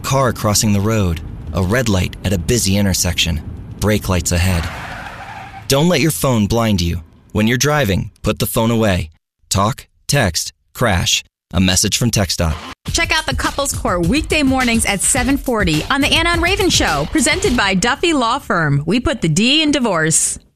car crossing the road, a red light at a busy intersection, brake lights ahead. Don't let your phone blind you. When you're driving, put the phone away. Talk, text, crash. A message from TxDOT. Check out the Couples Court weekday mornings at 7:40 on the Anna and Raven Show, presented by Duffy Law Firm. We put the D in divorce.